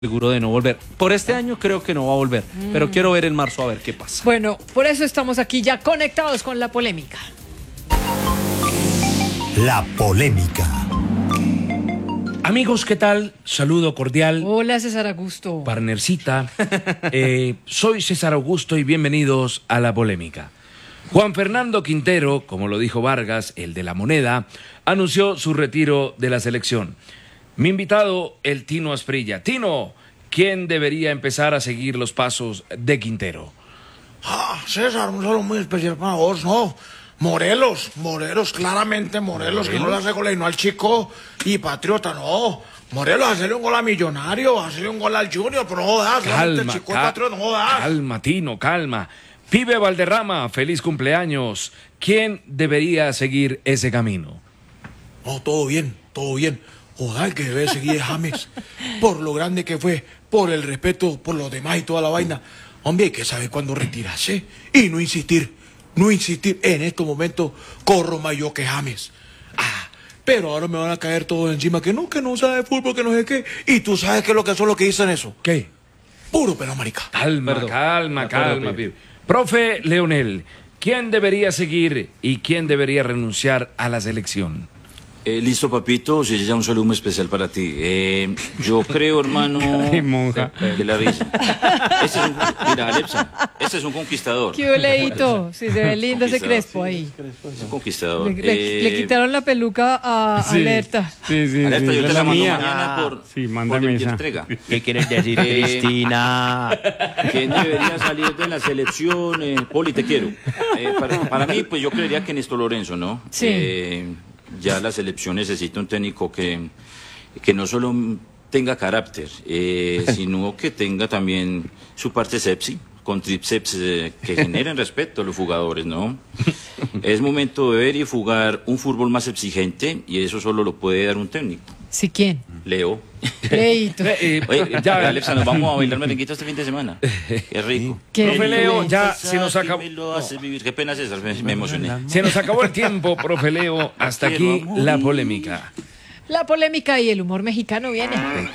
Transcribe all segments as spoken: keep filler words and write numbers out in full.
seguro de no volver. Por este año creo que no va a volver, mm. pero quiero ver en marzo a ver qué pasa. Bueno, por eso estamos aquí ya conectados con la polémica. La polémica. Amigos, ¿qué tal? Saludo cordial. Hola, César Augusto. Partnercita. Eh, soy César Augusto y bienvenidos a La Polémica. Juan Fernando Quintero, como lo dijo Vargas, el de la moneda, anunció su retiro de la selección. Mi invitado, el Tino Asprilla. Tino, ¿quién debería empezar a seguir los pasos de Quintero? Ah, César, un saludo muy especial para vos, ¿no? Morelos, Morelos, claramente Morelos, ¿Morelos? Que no le hace gol no al Chico y Patriota, no. Morelos, hacerle un gol a Millonario, hacerle un gol al Junior, pero no das, calma, el Chico cal- y Patriota, no das. Calma, Tino, calma. Pibe Valderrama, feliz cumpleaños. ¿Quién debería seguir ese camino? No, todo bien, todo bien. Joder, el que debe seguir es James, por lo grande que fue, por el respeto por los demás y toda la vaina. Hombre, hay que saber cuándo retirarse y no insistir, no insistir. En estos momentos corro más yo que James. Ah, pero ahora me van a caer todos encima, que no, que no sabe fútbol, que no sé qué. Y tú sabes qué es lo que son los que dicen eso. ¿Qué? Puro pelo marica. Calma, Perdón. calma, Perdón, calma, pibe. pibe. Profe Leonel, ¿quién debería seguir y quién debería renunciar a la selección? Eh, listo, papito, sí, ya un saludo muy especial para ti. Eh, yo creo, hermano, monja. que la risa. Este es un, mira, Alepsa, este es un conquistador. Qué oleito. Sí, se ve lindo ese crespo ahí. Es un conquistador. Le, le- Eh, le quitaron la peluca a Sí. Alerta. Sí, sí, Alerta, sí. yo te Es la mando mía. mañana por, Sí, por mándame esa. entrega. ¿Qué quieres decir, Eh, Cristina? ¿Quién debería salir de la selección? Eh, Poli, te quiero. Eh, para, para mí, pues yo creería que Néstor Lorenzo, ¿no? Sí. Eh, ya la selección necesita un técnico que, que no solo tenga carácter, eh, sino que tenga también su parte sepsi, con triceps eh, que generen respeto a los jugadores, ¿no? Es momento de ver y jugar un fútbol más exigente y eso solo lo puede dar un técnico. ¿Sí quién? Leo. Leito. Eh, Oye, ya, ya, Alexa, nos vamos a bailar merenguito este fin de semana. Qué rico. ¿Qué? Profe Leo, ya Pensar se nos que acabó. me lo hace vivir. Qué pena, César, me, me emocioné. Se nos acabó el tiempo, profe Leo. Hasta aquí la polémica. La polémica y el humor mexicano viene.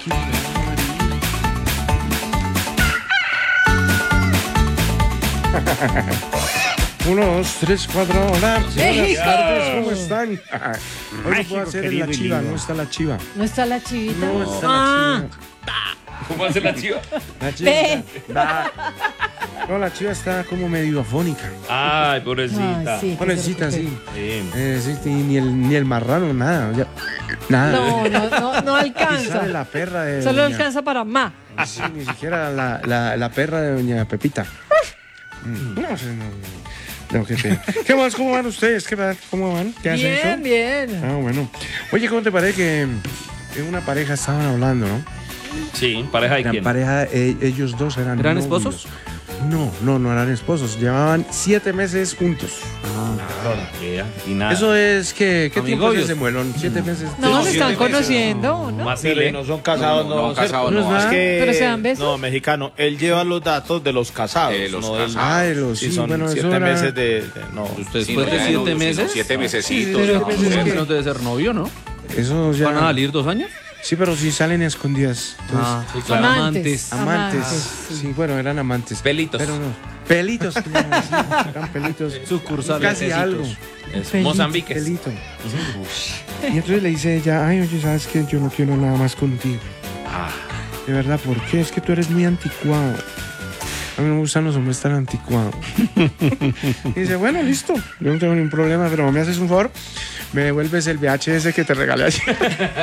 Uno, dos, tres, cuatro. Hola, ¡México! buenas tardes, ¿cómo están? Hoy no México, puedo hacer querido la y chiva, lindo. no está la chiva. ¿No está la chivita? No está Ah, la chiva. ¿Cómo hace la chiva? La chiva Ve. está- No, la chiva está como medio afónica. Ay, Ay, pobrecita. sí, Pobrecita, sí. sí. Eh, sí, ni, el, ni el marrano, nada. ya, nada. No, no, no, no Y alcanza. sale la perra de Solo doña- alcanza para más. Sí, ni siquiera la, la, la perra de doña Pepita. Mm, No sé, no, no. No, qué pena. ¿Qué más? ¿Cómo van ustedes? ¿Qué va- ¿Cómo van? ¿Qué hacen Bien, eso? bien. Ah, bueno. Oye, ¿cómo te parece que, que una pareja estaban hablando, no? Sí, pareja de La quién. pareja, eh, ellos dos eran ¿Eran novios. esposos? No, no, no eran esposos. Llevaban siete meses juntos. Y nada. Eso es que, ¿qué tiempo es Amigobios. ese muelón? Siete meses. No, se siete están meses, conociendo, ¿no? Más Pero no son casados, no, No, no, ¿cierto? casados no. Es ¿Ah? que, ¿Pero se dan besos? No, mexicano. Él lleva los datos de los casados. De los no del- casados. Ah, de los- Sí, sí, son bueno, eso siete era- meses de... de- no. Usted Sí, después no, de ya siete no, sino meses. Siete mesecitos. Sí, no, pero- Siete es que- meses no debe ser novio, ¿no? Eso ya. ¿Van a salir dos años? Sí, pero si salen escondidas. Entonces, Ah, sí, claro. Amantes. Amantes. Amantes, Sí, bueno, eran amantes. Pelitos. Pero no. Pelitos. claro, sí, eran pelitos. Sucursales. Casi algo. Es Feliz. Mozambique. Pelito. Y entonces le dice ella, ay, oye, ¿sabes qué? Yo no quiero nada más contigo. De verdad, ¿por qué? Es que tú eres muy anticuado. A mí no me gustan los hombres tan anticuados. Y dice, bueno, listo. Yo no tengo ningún problema, pero me haces un favor. Me devuelves el V H S que te regalé ayer.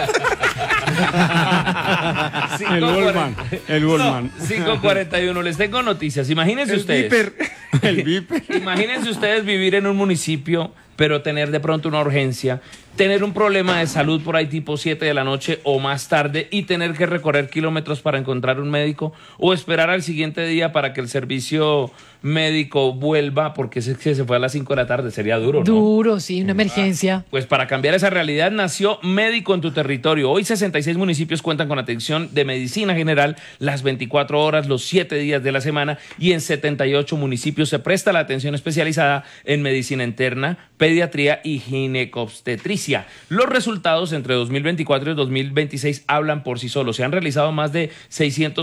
El Wallman, el Wallman. cinco cuarenta y uno. Les tengo noticias. Imagínense El ustedes. viper. El viper. Imagínense ustedes vivir en un municipio, pero tener de pronto una urgencia, tener un problema de salud por ahí tipo siete de la noche o más tarde y tener que recorrer kilómetros para encontrar un médico o esperar al siguiente día para que el servicio médico vuelva porque es que se fue a las cinco de la tarde. Sería duro, ¿no? Duro, sí, una emergencia. Pues para cambiar esa realidad nació Médico en tu Territorio. Hoy sesenta y seis municipios cuentan con atención de medicina general las veinticuatro horas, los siete días de la semana y en setenta y ocho municipios se presta la atención especializada en medicina interna, pediatría y ginecobstetricia. noticia. Los resultados entre dos mil veinticuatro y dos mil veintiséis hablan por sí solos. Se han realizado más de seiscientos